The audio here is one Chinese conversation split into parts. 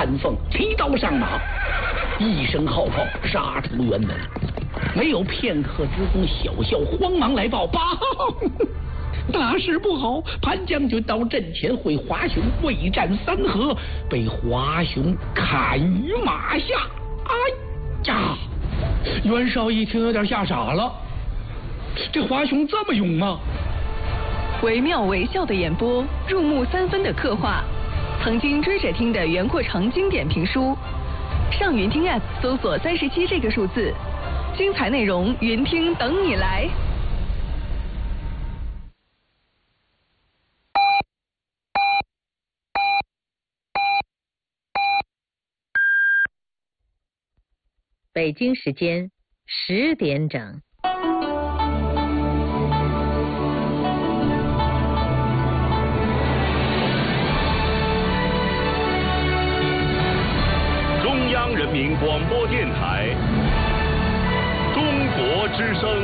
潘凤提刀上马，一声号炮杀出辕门。没有片刻之功，小校慌忙来报：报，大事不好！潘将军到阵前会华雄未战3合，被华雄砍于马下。哎呀！袁绍一听有点吓傻了，这华雄这么勇吗？ 惟妙惟肖的演播，入木3分的刻画，曾经追着听的袁阔成经典评书。上云听 App 搜索37这个数字，精彩内容云听等你来。 北京时间10点整。 中央人民广播电台中国之声。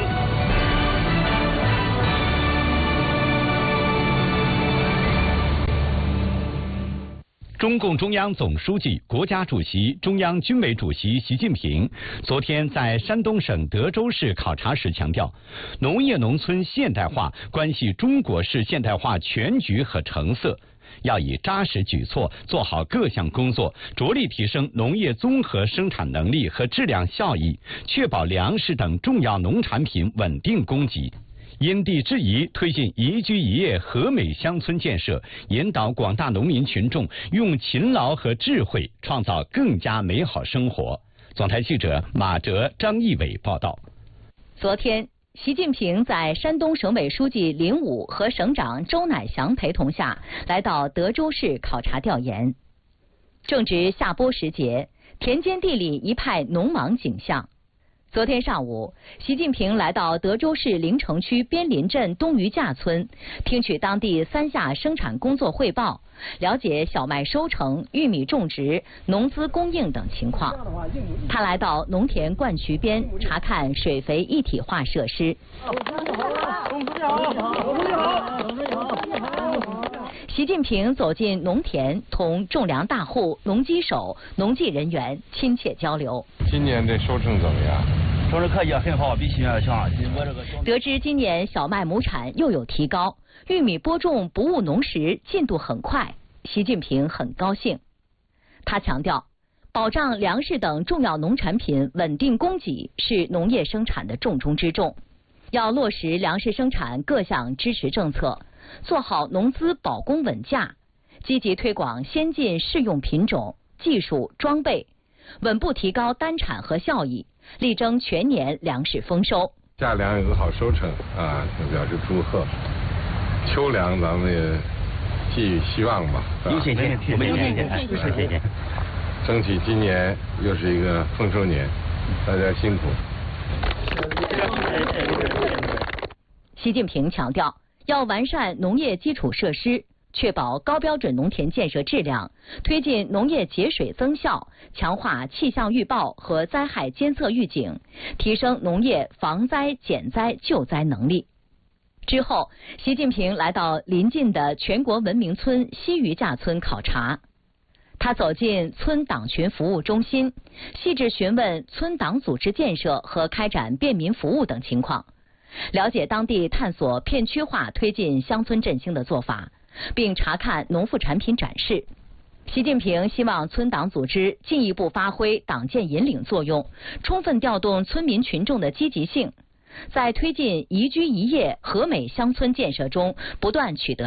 中共中央总书记、国家主席、中央军委主席习近平昨天在山东省德州市考察时强调，农业农村现代化关系中国式现代化全局和成色，要以扎实举措做好各项工作，着力提升农业综合生产能力和质量效益，确保粮食等重要农产品稳定供给。因地制宜推进宜居宜业和美乡村建设，引导广大农民群众用勤劳和智慧创造更加美好生活。总台记者马哲、张义伟报道。 昨天，习近平在山东省委书记林武和省长周乃祥陪同下，来到德州市考察调研。正值夏播时节，田间地里一派农忙景象。昨天上午，习近平来到德州市临城区边林镇东余架村，听取当地3下生产工作汇报，了解小麦收成、玉米种植、农资供应等情况。他来到农田灌渠边，查看水肥一体化设施。习近平走进农田，同种粮大户、农机手、农技人员亲切交流。 今年这收成怎么样？ 收成可以很好，比去年要强。 得知今年小麦亩产又有提高，玉米播种不误农时进度很快，习近平很高兴。他强调，保障粮食等重要农产品稳定供给是农业生产的重中之重，要落实粮食生产各项支持政策，做好农资保供稳价，积极推广先进适用品种、技术、装备，稳步提高单产和效益，力争全年粮食丰收。 夏粮有个好收成啊，表示祝贺。秋粮咱们也寄予希望吧。 有信心，我们有信心，有信心。 争取今年又是一个丰收年，大家辛苦。 习近平强调，要完善农业基础设施，确保高标准农田建设质量，推进农业节水增效，强化气象预报和灾害监测预警，提升农业防灾减灾救灾能力。之后，习近平来到邻近的全国文明村西余架村考察。他走进村党群服务中心，细致询问村党组织建设和开展便民服务等情况，了解当地探索片区化推进乡村振兴的做法，并查看农副产品展示。习近平希望村党组织进一步发挥党建引领作用，充分调动村民群众的积极性，在推进宜居宜业和美乡村建设中不断取得